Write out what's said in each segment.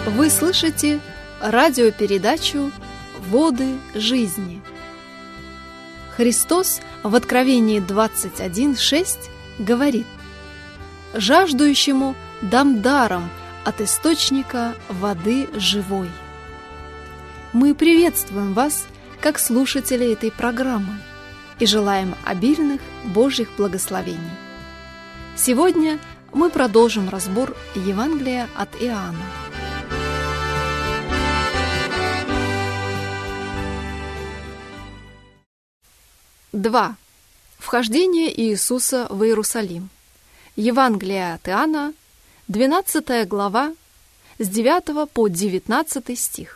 Вы слышите радиопередачу «Воды жизни». Христос в Откровении 21:6 говорит: «Жаждущему дам даром от источника воды живой». Мы приветствуем вас, как слушатели этой программы, и желаем обильных Божьих благословений. Сегодня мы продолжим разбор Евангелия от Иоанна. Два. Вхождение Иисуса в Иерусалим. Евангелие от Иоанна, 12 глава, с 9 по 19 стих.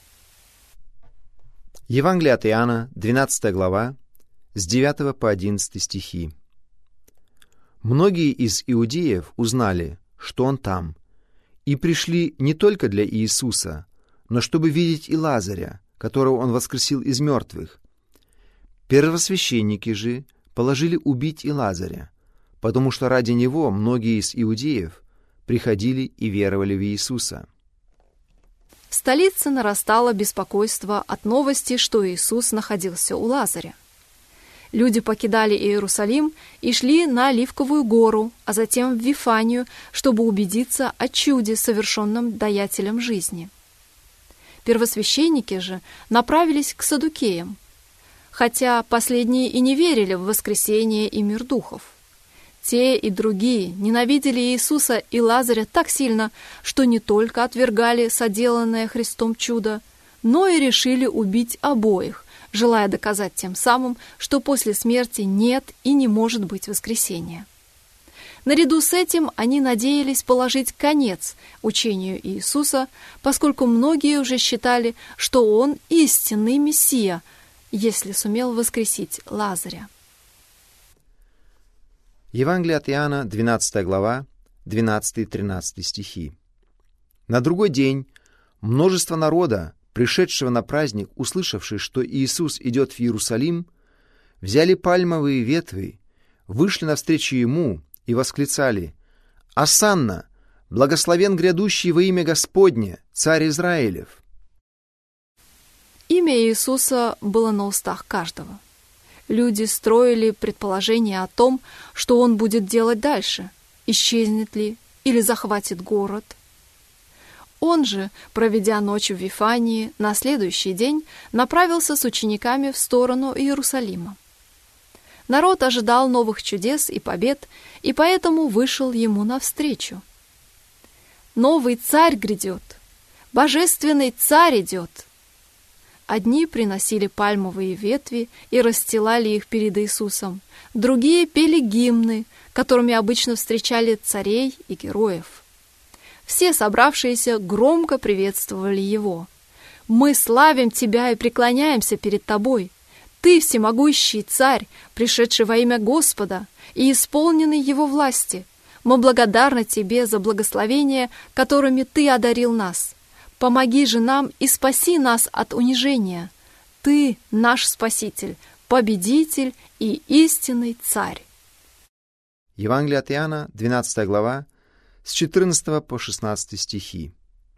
Евангелие от Иоанна, 12 глава, с 9 по 11 стихи. Многие из иудеев узнали, что Он там, и пришли не только для Иисуса, но чтобы видеть и Лазаря, которого Он воскресил из мертвых. Первосвященники же положили убить и Лазаря, потому что ради него многие из иудеев приходили и веровали в Иисуса. В столице нарастало беспокойство от новости, что Иисус находился у Лазаря. Люди покидали Иерусалим и шли на Оливковую гору, а затем в Вифанию, чтобы убедиться о чуде, совершенном даятелем жизни. Первосвященники же направились к саддукеям, хотя последние и не верили в воскресение и мир духов. Те и другие ненавидели Иисуса и Лазаря так сильно, что не только отвергали соделанное Христом чудо, но и решили убить обоих, желая доказать тем самым, что после смерти нет и не может быть воскресения. Наряду с этим они надеялись положить конец учению Иисуса, поскольку многие уже считали, что Он истинный Мессия, если сумел воскресить Лазаря. Евангелие от Иоанна, 12 глава, 12-13 стихи. На другой день множество народа, пришедшего на праздник, услышавши, что Иисус идет в Иерусалим, взяли пальмовые ветви, вышли навстречу Ему и восклицали: «Осанна! Благословен грядущий во имя Господне, Царь Израилев!» Имя Иисуса было на устах каждого. Люди строили предположения о том, что Он будет делать дальше, исчезнет ли или захватит город. Он же, проведя ночь в Вифании, на следующий день направился с учениками в сторону Иерусалима. Народ ожидал новых чудес и побед, и поэтому вышел Ему навстречу. «Новый царь грядет! Божественный царь идет!» Одни приносили пальмовые ветви и расстилали их перед Иисусом, другие пели гимны, которыми обычно встречали царей и героев. Все собравшиеся громко приветствовали Его. «Мы славим Тебя и преклоняемся перед Тобой. Ты всемогущий Царь, пришедший во имя Господа и исполненный Его власти. Мы благодарны Тебе за благословения, которыми Ты одарил нас. Помоги же нам и спаси нас от унижения. Ты наш Спаситель, Победитель и истинный Царь». Евангелие от Иоанна, 12 глава, с 14 по 16 стихи.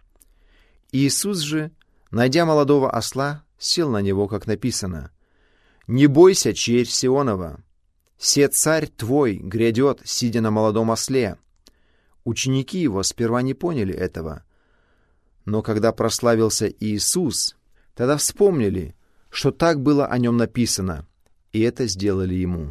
Иисус же, найдя молодого осла, сел на него, как написано: «Не бойся, черь Сионова, се царь твой грядет, сидя на молодом осле». Ученики его сперва не поняли этого, но когда прославился Иисус, тогда вспомнили, что так было о нем написано, и это сделали ему.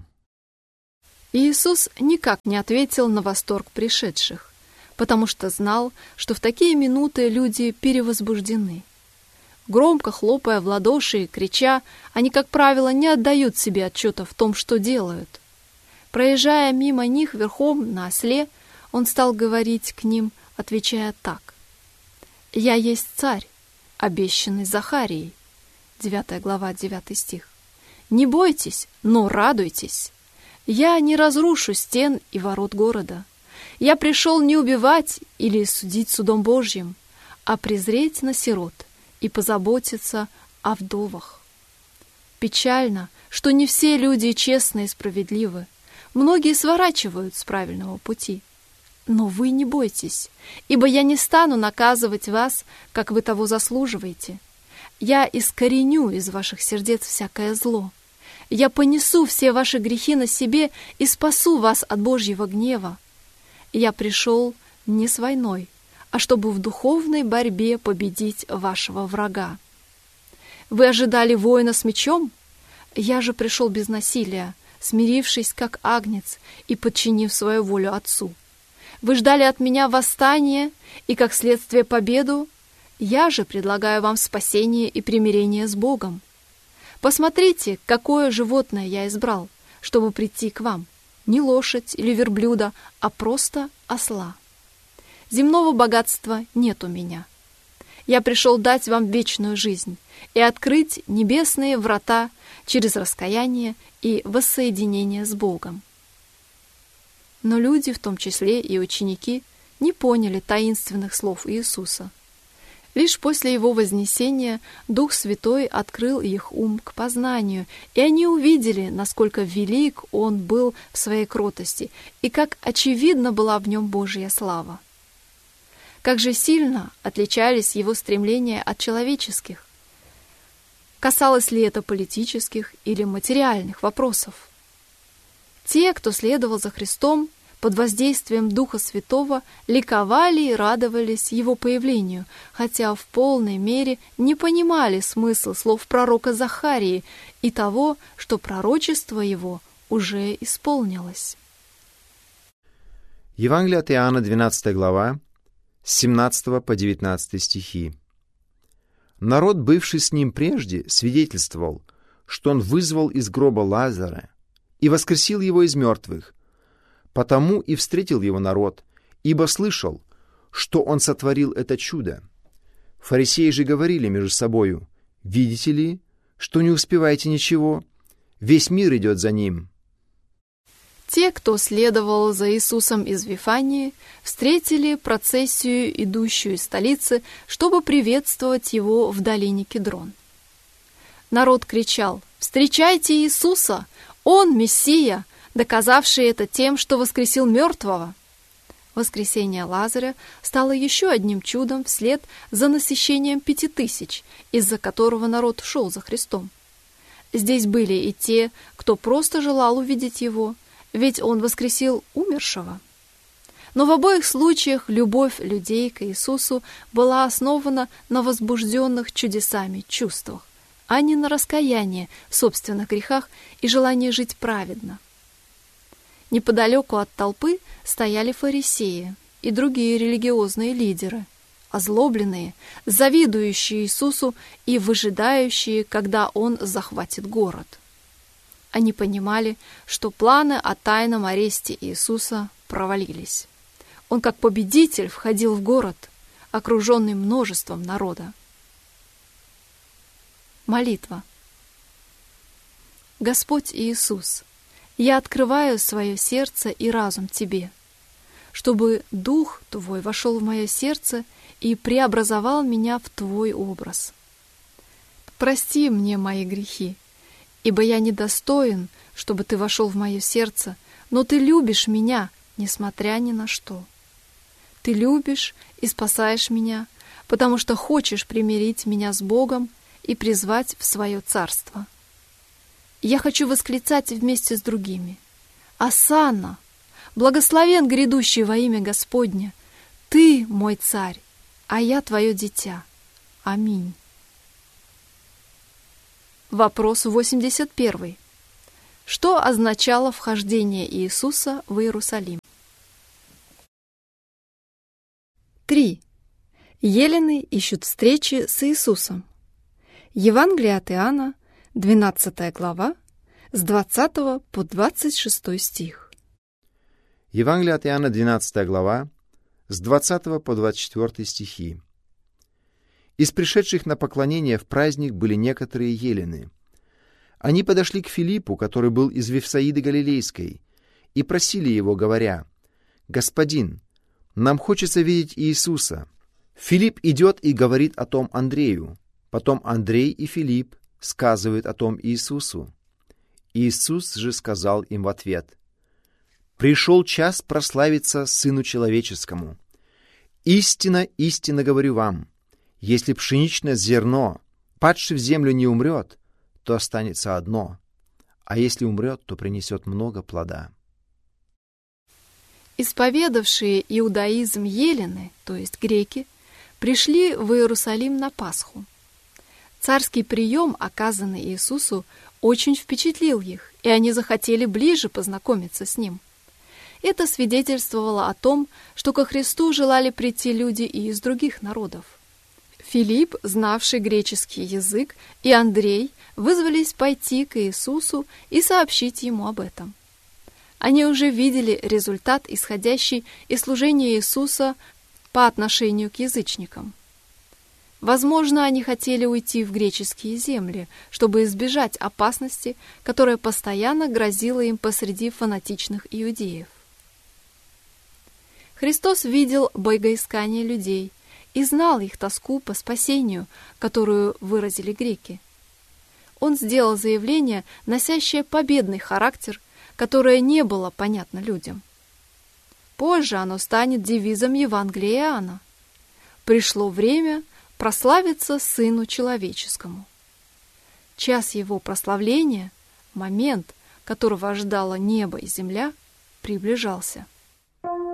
Иисус никак не ответил на восторг пришедших, потому что знал, что в такие минуты люди перевозбуждены. Громко хлопая в ладоши и крича, они, как правило, не отдают себе отчета в том, что делают. Проезжая мимо них верхом на осле, Он стал говорить к ним, отвечая так: «Я есть царь, обещанный Захарией». 9 глава, 9 стих. «Не бойтесь, но радуйтесь. Я не разрушу стен и ворот города. Я пришел не убивать или судить судом Божьим, а презреть на сирот и позаботиться о вдовах». Печально, что не все люди честны и справедливы. Многие сворачивают с правильного пути. Но вы не бойтесь, ибо я не стану наказывать вас, как вы того заслуживаете. Я искореню из ваших сердец всякое зло. Я понесу все ваши грехи на себе и спасу вас от Божьего гнева. Я пришел не с войной, а чтобы в духовной борьбе победить вашего врага. Вы ожидали воина с мечом? Я же пришел без насилия, смирившись как агнец и подчинив свою волю Отцу. Вы ждали от меня восстания и, как следствие, победу. Я же предлагаю вам спасение и примирение с Богом. Посмотрите, какое животное я избрал, чтобы прийти к вам. Не лошадь или верблюда, а просто осла. Земного богатства нет у меня. Я пришел дать вам вечную жизнь и открыть небесные врата через раскаяние и воссоединение с Богом. Но люди, в том числе и ученики, не поняли таинственных слов Иисуса. Лишь после Его вознесения Дух Святой открыл их ум к познанию, и они увидели, насколько велик Он был в своей кротости и как очевидна была в Нем Божья слава. Как же сильно отличались Его стремления от человеческих. Касалось ли это политических или материальных вопросов? Те, кто следовал за Христом, под воздействием Духа Святого ликовали и радовались Его появлению, хотя в полной мере не понимали смысл слов пророка Захарии и того, что пророчество его уже исполнилось. Евангелие от Иоанна, 12 глава, с 17 по 19 стихи. Народ, бывший с ним прежде, свидетельствовал, что он вызвал из гроба Лазаря и воскресил его из мертвых. Потому и встретил его народ, ибо слышал, что он сотворил это чудо. Фарисеи же говорили между собою: «Видите ли, что не успеваете ничего? Весь мир идет за ним». Те, кто следовал за Иисусом из Вифании, встретили процессию, идущую из столицы, чтобы приветствовать его в долине Кедрон. Народ кричал: «Встречайте Иисуса! Он Мессия, доказавший это тем, что воскресил мертвого». Воскресение Лазаря стало еще одним чудом вслед за насыщением 5000, из-за которого народ шел за Христом. Здесь были и те, кто просто желал увидеть его, ведь он воскресил умершего. Но в обоих случаях любовь людей к Иисусу была основана на возбужденных чудесами чувствах, а не на раскаянии в собственных грехах и желании жить праведно. Неподалеку от толпы стояли фарисеи и другие религиозные лидеры, озлобленные, завидующие Иисусу и выжидающие, когда Он захватит город. Они понимали, что планы о тайном аресте Иисуса провалились. Он как победитель входил в город, окруженный множеством народа. Молитва. Господь Иисус, я открываю свое сердце и разум Тебе, чтобы Дух Твой вошел в мое сердце и преобразовал меня в Твой образ. Прости мне мои грехи, ибо я недостоин, чтобы Ты вошел в мое сердце, но Ты любишь меня, несмотря ни на что. Ты любишь и спасаешь меня, потому что хочешь примирить меня с Богом и призвать в свое царство. Я хочу восклицать вместе с другими: «Осанна! Благословен грядущий во имя Господне! Ты мой царь, а я твое дитя. Аминь». Вопрос 81. Что означало вхождение Иисуса в Иерусалим? 3. Елены ищут встречи с Иисусом. Евангелие от Иоанна, 12 глава, с 20 по 26 стих. Евангелие от Иоанна, 12 глава, с 20 по 24 стихи. Из пришедших на поклонение в праздник были некоторые елены. Они подошли к Филиппу, который был из Вифсаиды Галилейской, и просили его, говоря: «Господин, нам хочется видеть Иисуса». Филипп идет и говорит о том Андрею. Потом Андрей и Филипп сказывают о том Иисусу. Иисус же сказал им в ответ: пришел час прославиться Сыну Человеческому. Истинно, истинно говорю вам, если пшеничное зерно, падшее в землю, не умрет, то останется одно, а если умрет, то принесет много плода». Исповедавшие иудаизм елены, то есть греки, пришли в Иерусалим на Пасху. Царский прием, оказанный Иисусу, очень впечатлил их, и они захотели ближе познакомиться с Ним. Это свидетельствовало о том, что ко Христу желали прийти люди и из других народов. Филипп, знавший греческий язык, и Андрей вызвались пойти к Иисусу и сообщить Ему об этом. Они уже видели результат, исходящий из служения Иисуса по отношению к язычникам. Возможно, они хотели уйти в греческие земли, чтобы избежать опасности, которая постоянно грозила им посреди фанатичных иудеев. Христос видел богоискание людей и знал их тоску по спасению, которую выразили греки. Он сделал заявление, носящее победный характер, которое не было понятно людям. Позже оно станет девизом Евангелия Иоанна. «Пришло время прославиться Сыну Человеческому». Час его прославления, момент, которого ожидало небо и земля, приближался.